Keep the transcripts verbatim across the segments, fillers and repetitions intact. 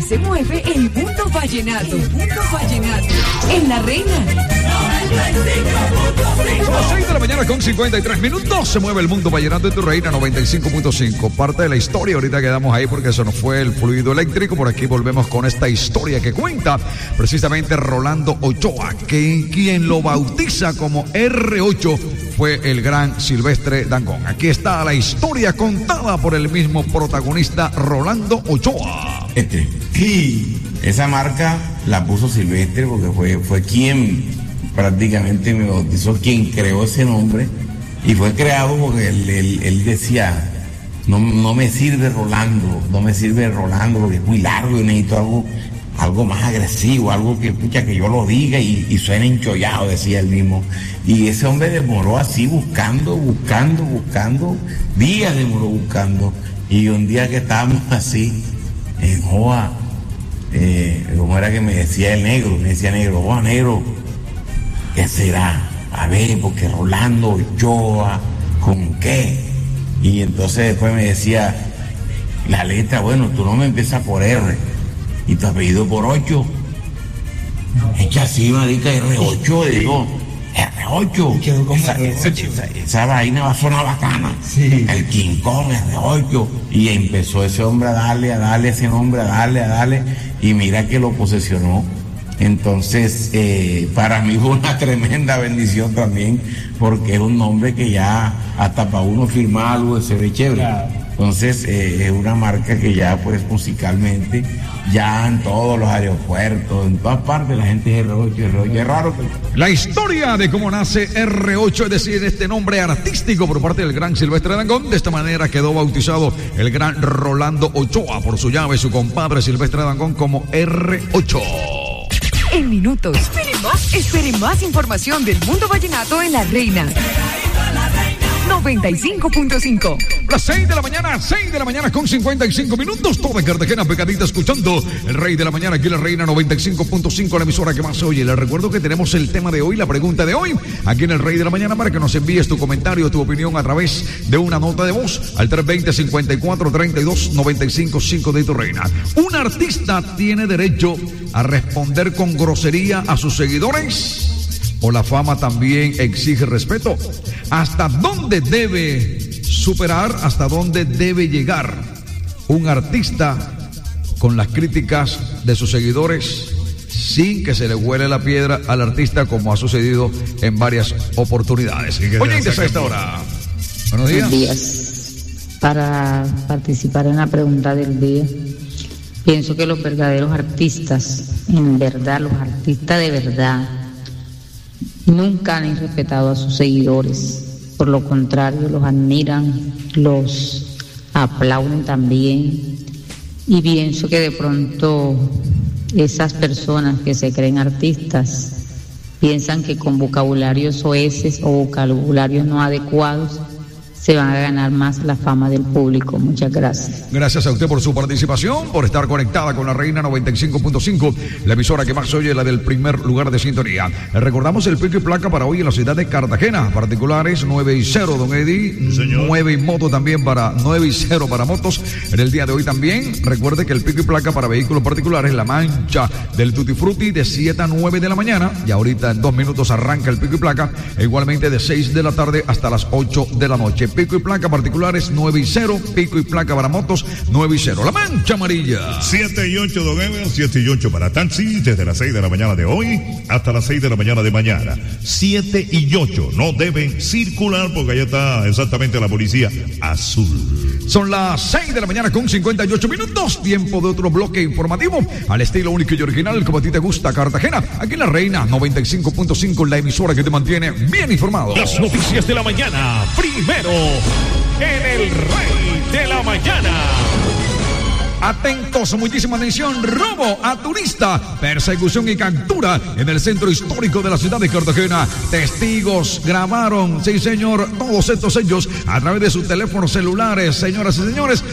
se mueve el mundo vallenato. El mundo vallenato. En La Reina. Son las seis de la mañana con cincuenta y tres minutos. Se mueve el mundo vallenato en tu Reina noventa y cinco punto cinco. Parte de la historia, ahorita quedamos ahí porque se nos fue el fluido eléctrico. Por aquí volvemos con esta historia que cuenta precisamente Rolando Ochoa, que quien lo bautiza como erre ocho fue el gran Silvestre Dangond. Aquí está la historia contada por el mismo protagonista, Rolando Ochoa. Este, sí, esa marca la puso Silvestre porque fue, fue quien prácticamente me bautizó, quien creó ese nombre, y fue creado porque él, él, él decía, no, no me sirve Rolando, no me sirve Rolando porque es muy largo y necesito algo, algo más agresivo, algo que escucha que yo lo diga y, y suene enchollado, decía él mismo. Y ese hombre demoró así buscando, buscando, buscando, días demoró buscando, y un día que estábamos así en Joa, eh, como era que me decía el negro, me decía negro, Joa, negro, ¿qué será? A ver, porque Rolando Ochoa, ¿con qué? Y entonces después me decía la letra, bueno, tu nombre empieza por R y tu apellido por ocho. Echa así, marica, erre ocho, digo, erre ocho. Esa, esa, esa, esa vaina va a sonar bacana. Sí. El King Kong, erre ocho. Y empezó ese hombre a darle, a darle a ese nombre, a darle, a darle. Y mira que lo posesionó. Entonces, eh, para mí fue una tremenda bendición también, porque es un nombre que ya hasta para uno firmar algo se ve chévere. Claro. Entonces, eh, es una marca que ya, pues, musicalmente, ya en todos los aeropuertos, en todas partes, la gente es erre ocho, erre ocho. Es raro que... La historia de cómo nace erre ocho, es decir, este nombre artístico por parte del gran Silvestre Dangond. De esta manera quedó bautizado el gran Rolando Ochoa por su llave, su compadre Silvestre Dangond, como erre ocho. En minutos. Espere más, espere más información del mundo vallenato en La Reina. noventa y cinco punto cinco. Las seis de la mañana, seis de la mañana con cincuenta y cinco minutos. Toda Cartagena pegadita escuchando el Rey de la Mañana aquí en La Reina noventa y cinco punto cinco, la emisora que más se oye. Les recuerdo que tenemos el tema de hoy, la pregunta de hoy, aquí en el Rey de la Mañana, para que nos envíes tu comentario, tu opinión a través de una nota de voz al tres veinte, cincuenta y cuatro, treinta y dos, noventa y cinco, cinco de tu Reina. Un artista tiene derecho a responder con grosería a sus seguidores, o la fama también exige respeto. ¿Hasta dónde debe superar, hasta dónde debe llegar un artista con las críticas de sus seguidores sin que se le huele la piedra al artista, como ha sucedido en varias oportunidades? Oyentes a esta hora. Buenos días. Buenos días. Para participar en la pregunta del día, pienso que los verdaderos artistas, en verdad, los artistas de verdad, nunca han respetado a sus seguidores. Por lo contrario, los admiran, los aplauden también. Y pienso que de pronto esas personas que se creen artistas piensan que con vocabularios soeces o vocabularios no adecuados se van a ganar más la fama del público. Muchas gracias. Gracias a usted por su participación, por estar conectada con La Reina noventa y cinco punto cinco, la emisora que más oye, la del primer lugar de sintonía. Le recordamos el pico y placa para hoy en la ciudad de Cartagena. Particulares nueve y cero, don Eddie. Sí, nueve y moto también para nueve y cero para motos. En el día de hoy también, recuerde que el pico y placa para vehículos particulares, la mancha del Tutti Frutti, de siete a nueve de la mañana. Y ahorita en dos minutos arranca el pico y placa. E igualmente de seis de la tarde hasta las ocho de la noche. Pico y placa particulares nueve y cero, pico y placa para motos nueve y cero. La mancha amarilla. siete y ocho, don Ever, siete y ocho para taxi, desde las seis de la mañana de hoy hasta las seis de la mañana de mañana. siete y ocho, no deben circular porque allá está exactamente la policía azul. Son las seis de la mañana con cincuenta y ocho minutos, tiempo de otro bloque informativo, al estilo único y original, como a ti te gusta, Cartagena. Aquí en La Reina noventa y cinco punto cinco, la emisora que te mantiene bien informado. Las noticias de la mañana, primero en el Rey de la Mañana. Atentos, muchísima atención. Robo a turista, persecución y captura en el centro histórico de la ciudad de Cartagena. Testigos grabaron, sí señor, todos estos hechos a través de sus teléfonos celulares. Señoras y señores,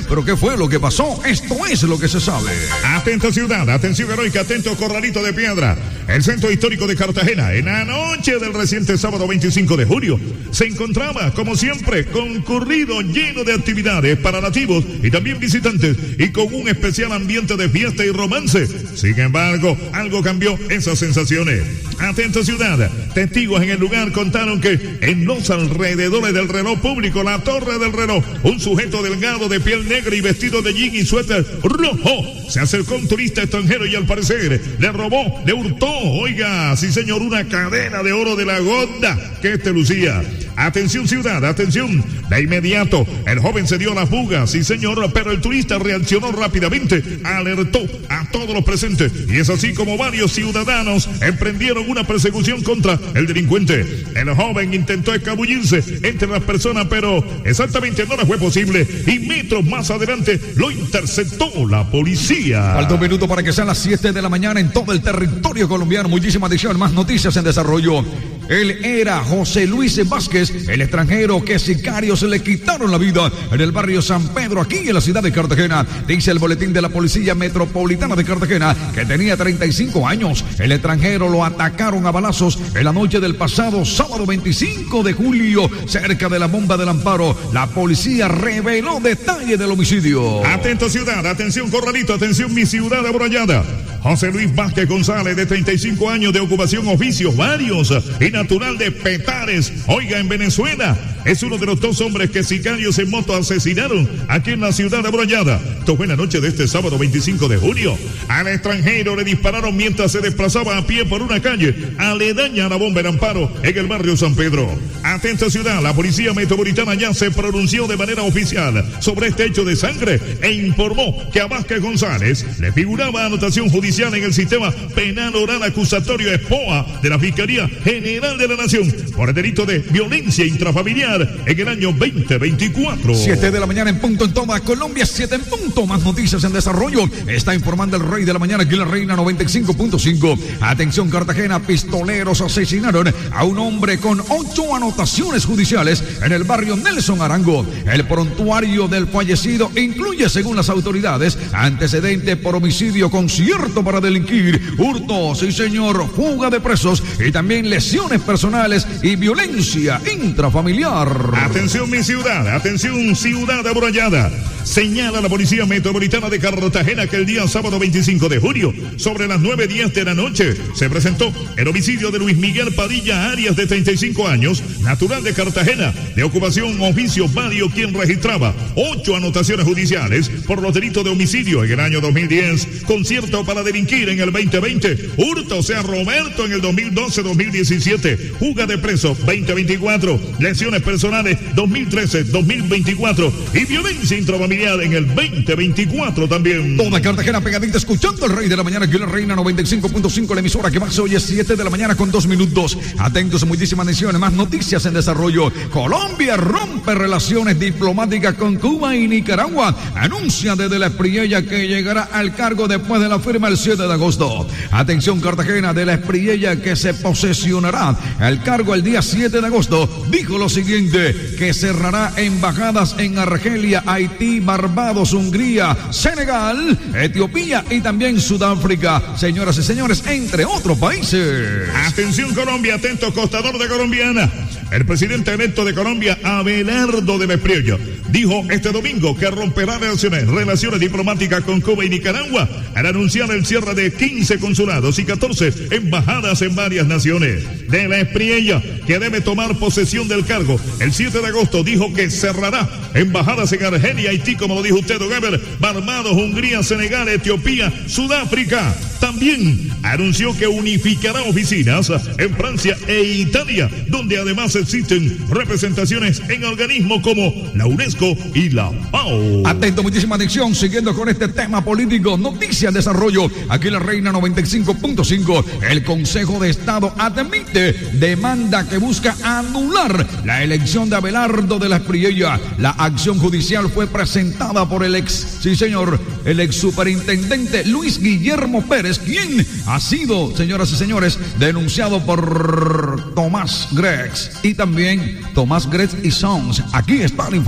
pero ¿qué fue lo que pasó? Esto es lo que se sabe. Atento ciudad, atención heroica, atento Corralito de Piedra. El centro histórico de Cartagena, en la noche del reciente sábado veinticinco de julio, se encontraba, como siempre, concurrido, lleno de actividades para nativos y también visitantes, y con un especial ambiente de fiesta y romance. Sin embargo, algo cambió esas sensaciones. Atento ciudad, testigos en el lugar contaron que en los alrededores del reloj público, la torre del reloj, un sujeto delgado de piel negra y vestido de jean y suéter rojo se acercó a un turista extranjero y al parecer le robó, le hurtó, oiga, sí señor, una cadena de oro de la gorda que este lucía. Atención ciudad, atención, de inmediato el joven se dio a la fuga, sí señor, pero el turista reaccionó rápidamente, alertó a todos los presentes y es así como varios ciudadanos emprendieron una persecución contra el delincuente. El joven intentó escabullirse entre las personas, pero exactamente no le fue posible y metros más adelante lo interceptó la policía. Falta un minuto para que sean las siete de la mañana en todo el territorio colombiano. Muchísima atención, más noticias en desarrollo. Él era José Luis Vázquez, el extranjero que sicarios le quitaron la vida en el barrio San Pedro, aquí en la ciudad de Cartagena. Dice el boletín de la Policía Metropolitana de Cartagena que tenía treinta y cinco años. El extranjero lo atacaron a balazos en la noche del pasado sábado veinticinco de julio, cerca de la Bomba del Amparo. La policía reveló detalles del homicidio. Atento ciudad, atención Corralito, atención mi ciudad amurallada. José Luis Vázquez González, de treinta y cinco años, de ocupación, oficios varios y natural de Petares, oiga, en Venezuela. Es uno de los dos hombres que sicarios en moto asesinaron aquí en la ciudad de Amurallada. Esto fue en la noche de este sábado veinticinco de julio. Al extranjero le dispararon mientras se desplazaba a pie por una calle aledaña a la Bomba del Amparo en el barrio San Pedro. Atenta ciudad, la Policía Metropolitana ya se pronunció de manera oficial sobre este hecho de sangre e informó que a Vázquez González le figuraba anotación judicial en el sistema penal oral acusatorio E S P O A de la Fiscalía General de la Nación por el delito de violencia intrafamiliar en el año veinte veinticuatro. siete de la mañana en punto en toda Colombia, siete en punto. Más noticias en desarrollo. Está informando el Rey de la Mañana aquí en la Reina noventa y cinco punto cinco. Atención Cartagena, pistoleros asesinaron a un hombre con ocho anotaciones judiciales en el barrio Nelson Arango. El prontuario del fallecido incluye, según las autoridades, antecedente por homicidio, concierto para delinquir, hurto, sí señor, fuga de presos y también lesiones personales y violencia intrafamiliar. Atención mi ciudad, atención ciudad amurallada. Señala la Policía Metropolitana de Cartagena que el día sábado veinticinco de julio, sobre las nueve diez de la noche, se presentó el homicidio de Luis Miguel Padilla Arias, de treinta y cinco años, natural de Cartagena, de ocupación, oficio vario, quien registraba ocho anotaciones judiciales por los delitos de homicidio en el año dos mil diez, concierto para delinquir en el veinte veinte, hurto, o sea, Roberto, en el dos mil doce dos mil diecisiete, fuga de presos veinte veinticuatro, lesiones personales dos mil trece dos mil veinticuatro y violencia intrafamiliar en el veinte veinticuatro también. Toda Cartagena pegadita escuchando el Rey de la Mañana aquí en la Reina noventa y cinco punto cinco, la emisora que más hoy es siete de la mañana con dos minutos. Atentos, muchísimas atención, más noticias en desarrollo. Colombia rompe relaciones diplomáticas con Cuba y Nicaragua. Anuncia desde la Espriella que llegará al cargo después de la firma el siete de agosto. Atención Cartagena, de la Espriella que se posesionará el cargo el día siete de agosto, dijo lo siguiente, que cerrará embajadas en Argelia, Haití, Barbados, Hungría, Senegal, Etiopía y también Sudáfrica, señoras y señores, entre otros países. Atención Colombia, atento costador de Colombiana. El presidente electo de Colombia, Abelardo de la Espriella, dijo este domingo que romperá relaciones, relaciones diplomáticas con Cuba y Nicaragua al anunciar el cierre de quince consulados y catorce embajadas en varias naciones. De la Espriella, que debe tomar posesión del cargo el siete de agosto, dijo que cerrará embajadas en Argelia, Haití, como lo dijo usted, don Eber, Barbados, Hungría, Senegal, Etiopía, Sudáfrica. También anunció que unificará oficinas en Francia e Italia, donde además existen representaciones en organismos como la UNESCO y la F A O. Atento, muchísima atención, siguiendo con este tema político, noticia en desarrollo, aquí en la Reina noventa y cinco punto cinco, el Consejo de Estado admite demanda que busca anular la elección de Abelardo de la Espriella. La acción judicial fue presentada por el ex, sí señor, el ex superintendente Luis Guillermo Pérez, quien ha sido, señoras y señores, denunciado por Tomás Grex y también Tomás Grex y Sons. Aquí está la información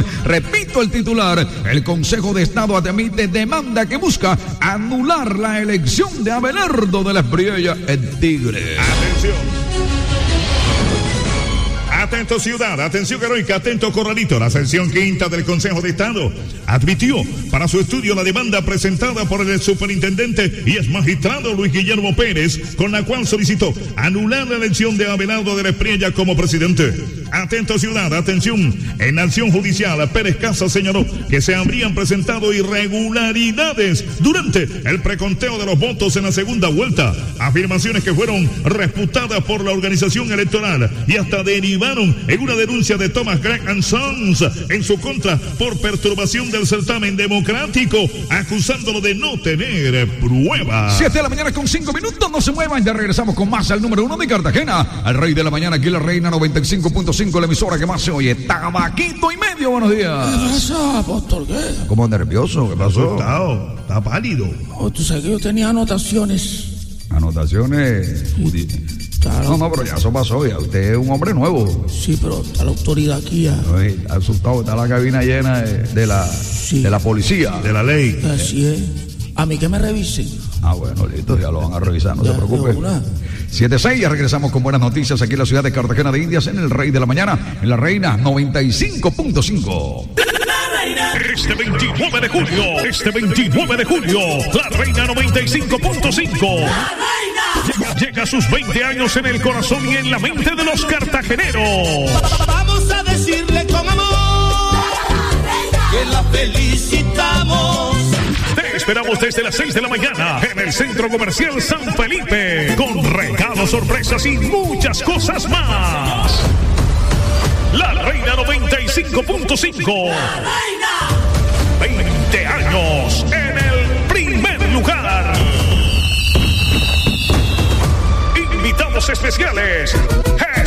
elección. Repito el titular. El Consejo de Estado admite demanda que busca anular la elección de Abelardo de la Espriella, el Tigre. Atención. Atento ciudad, atención heroica, atento Corralito. La sección quinta del Consejo de Estado admitió para su estudio la demanda presentada por el superintendente y ex magistrado Luis Guillermo Pérez, con la cual solicitó anular la elección de Abelardo de la Espriella como presidente. Atento ciudad, atención. En la acción judicial, Pérez Casas señaló que se habrían presentado irregularidades durante el preconteo de los votos en la segunda vuelta. Afirmaciones que fueron refutadas por la organización electoral y hasta derivaron en una denuncia de Thomas Gregg and Sons en su contra por perturbación del certamen democrático, acusándolo de no tener pruebas. Siete de la mañana con cinco minutos, no se muevan, ya regresamos con más al número uno de Cartagena, al Rey de la Mañana, aquí la Reina noventa y cinco punto cinco, la emisora que más se oye. Tabaquito y medio, buenos días. ¿Qué pasa, apóstol? ¿Qué? ¿Cómo nervioso? ¿Qué pasó? Está, está pálido. Oh, tú sabes que yo tenía anotaciones. Anotaciones. No, no, pero ya eso pasó, ya usted es un hombre nuevo. Sí, pero está la autoridad aquí ya. Ay, está asustado, está la cabina llena de, de la Sí. de la policía. De la ley. Así es. A mí que me revisen. Ah, bueno, listo, ya lo van a revisar, no Ya, se preocupe. de una. siete seis, ya regresamos con buenas noticias aquí en la ciudad de Cartagena de Indias, en el Rey de la Mañana, en la Reina noventa y cinco punto cinco. Este veintinueve de julio, este veintinueve de julio, la Reina noventa y cinco punto cinco. Llega, llega a sus veinte años en el corazón y en la mente de los cartageneros. Vamos a decirle con amor que la felicitamos. Te esperamos desde las seis de la mañana en el Centro Comercial San Felipe, con regalos, sorpresas y muchas cosas más. La Reina noventa y cinco punto cinco. veinte años en el primer lugar. Invitados especiales: